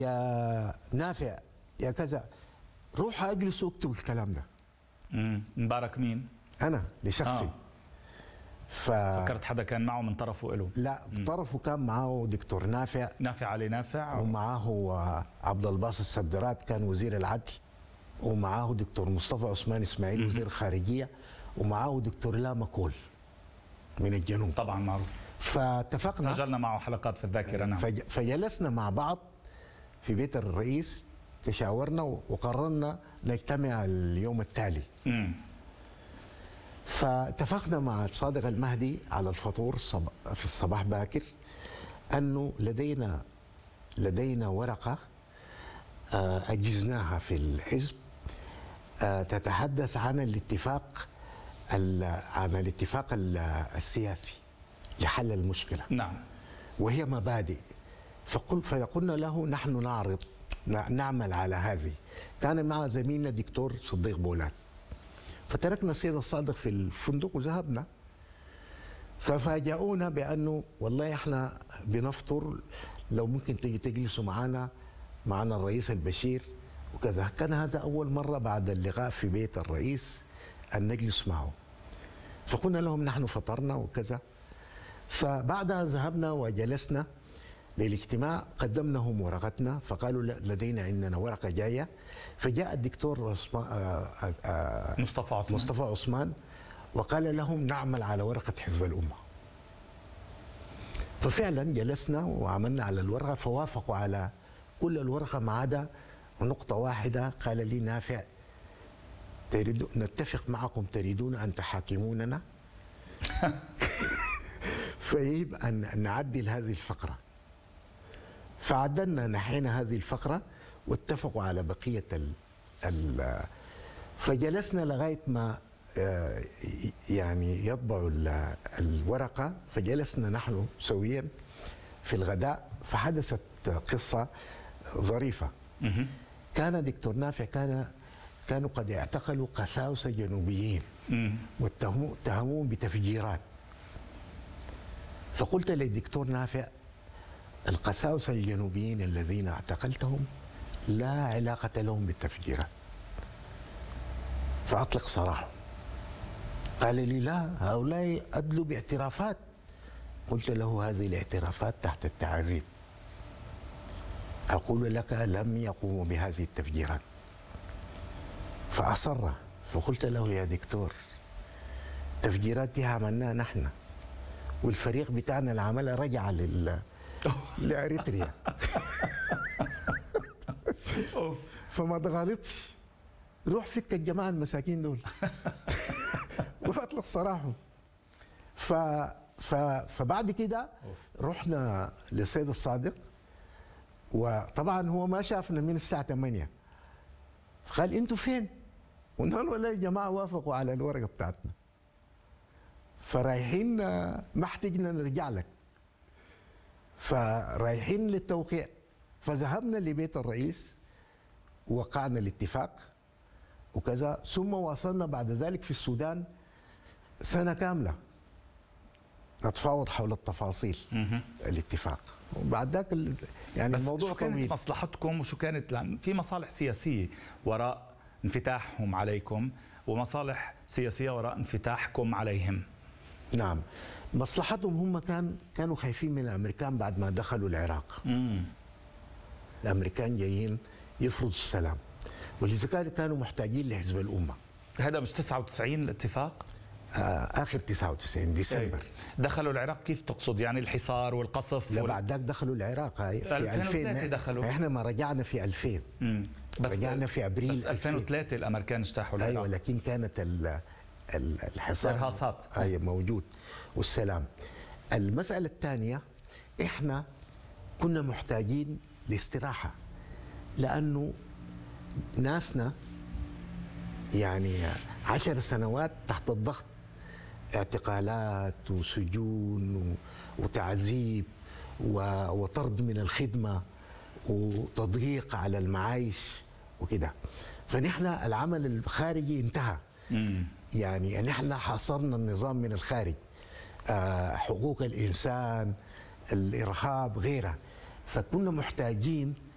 يا نافع يا كذا، روح اجلس واكتب الكلام ده. مبارك مين؟ انا لشخصي. فكرت حدا كان معه من طرفه له؟ لا، طرفه كان معه دكتور نافع علي نافع، ومعه عبد الباسط السبدرات كان وزير العدل، ومعه دكتور مصطفى عثمان اسماعيل وزير الخارجيه، ومعه دكتور لاما كول من الجنوب. طبعا معروف. فاتفقنا، سجلنا معه حلقات في الذاكره. نعم. فجلسنا مع بعض في بيت الرئيس، تشاورنا وقررنا نجتمع اليوم التالي. فاتفقنا مع الصادق المهدي على الفطور في الصباح باكر أنه لدينا ورقة أجزناها في الحزب تتحدث عن الاتفاق السياسي لحل المشكلة. نعم. وهي مبادئ. فقلنا له نحن نعمل على هذه. كان مع زميلنا دكتور صديق بولات. فتركنا السيد الصادق في الفندق وذهبنا. ففاجئونا بأنه والله احنا بنفطر، لو ممكن تيجي تجلسوا معنا الرئيس البشير وكذا. كان هذا أول مرة بعد اللقاء في بيت الرئيس أن نجلس معه. فقلنا لهم نحن فطرنا وكذا. فبعدها ذهبنا وجلسنا للاجتماع، قدمناهم ورقتنا، فقالوا عندنا ورقة جاية. فجاء الدكتور مصطفى عثمان وقال لهم نعمل على ورقة حزب الأمة. ففعلا جلسنا وعملنا على الورقة، فوافقوا على كل الورقة ما عدا نقطة واحدة. قال لي نافع نتفق معكم، تريدون أن تحاكموننا فيجب أن نعدل هذه الفقرة. فعدلنا، نحينا هذه الفقرة واتفقوا على بقية فجلسنا لغاية ما يعني يطبعوا الورقة. فجلسنا نحن سويا في الغداء، فحدثت قصة ظريفة. كان دكتور نافع كانوا قد اعتقلوا قساوسة جنوبيين واتهموهم بتفجيرات. فقلت للدكتور نافع القساوسة الجنوبيين الذين اعتقلتهم لا علاقة لهم بالتفجيرات، فأطلق سراحهم. قال لي لا، هؤلاء أدلوا باعترافات. قلت له هذه الاعترافات تحت التعذيب. أقول لك لم يقوموا بهذه التفجيرات. فأصر. فقلت له يا دكتور التفجيرات دي عملناها نحن، والفريق بتاعنا اللي عملها رجع لأريتريا فما تغالطش، روح فك الجماعة المساكين دول وأطلق سراحهم. فبعد كده رحنا للسيد الصادق، وطبعا هو ما شافنا من الساعة 8. فقال انتوا فين؟ قلنا له والله يا جماعة وافقوا على الورقة بتاعتنا، فرايحين ما احتجنا نرجع لك، فرايحين للتوقيع. فذهبنا لبيت الرئيس ووقعنا الاتفاق وكذا. ثم واصلنا بعد ذلك في السودان سنة كاملة نتفاوض حول التفاصيل الاتفاق. وبعد ذاك يعني الموضوع شو كانت طويل. مصلحتكم وشو كانت؟ لأن في مصالح سياسية وراء انفتاحهم عليكم، ومصالح سياسية وراء انفتاحكم عليهم. نعم، مصلحتهم هم كانوا خايفين من الامريكان بعد ما دخلوا العراق. الامريكان جايين يفرضوا السلام، ولذلك كانوا محتاجين لحزب الامه. هذا مش 99 الاتفاق؟ اخر 99 ديسمبر. دخلوا العراق كيف تقصد؟ يعني الحصار والقصف؟ لا بعد ذاك دخلوا العراق في 2003 دخلوا. احنا ما رجعنا في 2000. بس رجعنا في ابريل بس 2003 الامريكان اجتاحوا العراق. ايوه، لكن كانت الحصار الارهاصات موجود والسلام. المسألة الثانية، احنا كنا محتاجين لاستراحة، لأنه ناسنا يعني 10 سنوات تحت الضغط، اعتقالات وسجون وتعذيب وطرد من الخدمة وتضييق على المعايش وكده. فنحن العمل الخارجي انتهى. يعني نحن حاصرنا النظام من الخارج، حقوق الإنسان، الإرهاب، غيرها. فكنا محتاجين